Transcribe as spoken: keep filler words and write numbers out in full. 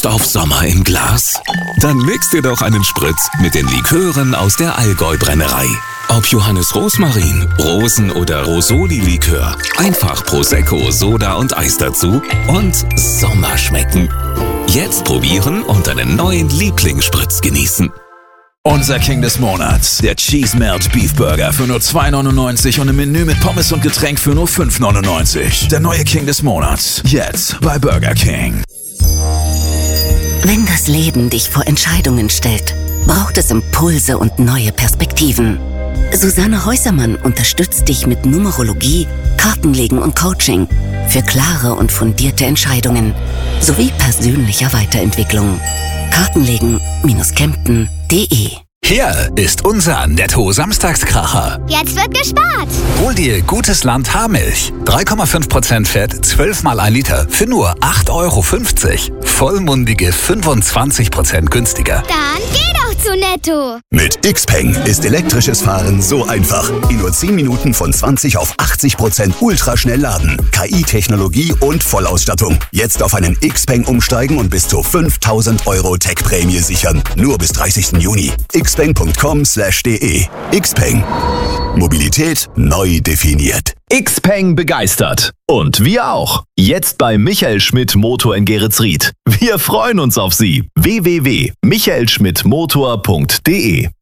Lust auf Sommer im Glas? Dann mix dir doch einen Spritz mit den Likören aus der Allgäu-Brennerei. Ob Johannes Rosmarin, Rosen- oder Rosoli-Likör, einfach Prosecco, Soda und Eis dazu und Sommer schmecken. Jetzt probieren und deinen neuen Lieblingsspritz genießen. Unser King des Monats, der Cheese Melt Beef Burger für nur zwei neunundneunzig und im Menü mit Pommes und Getränk für nur fünf neunundneunzig. Der neue King des Monats, jetzt bei Burger King. Wenn das Leben dich vor Entscheidungen stellt, braucht es Impulse und neue Perspektiven. Susanne Häusermann unterstützt dich mit Numerologie, Kartenlegen und Coaching für klare und fundierte Entscheidungen sowie persönlicher Weiterentwicklung. Kartenlegen Kempten punkt de. Hier ist unser Netto-Samstagskracher. Jetzt wird gespart. Hol dir Gutes Land Haarmilch. drei Komma fünf Prozent Fett, zwölf mal ein Liter für nur acht Euro fünfzig. Vollmundige fünfundzwanzig Prozent günstiger. Dann geh doch zu Netto. Mit Xpeng ist elektrisches Fahren so einfach. In nur zehn Minuten von zwanzig auf achtzig Prozent ultraschnell laden. K I-Technologie und Vollausstattung. Jetzt auf einen Xpeng umsteigen und bis zu fünftausend Euro Tech-Prämie sichern. Nur bis dreißigsten Juni. xpeng punkt com slash de. Xpeng. Mobilität neu definiert. Xpeng begeistert. Und wir auch. Jetzt bei Michael Schmidt Motor in Geretsried. Wir freuen uns auf Sie. w w w punkt michael schmidt motor punkt de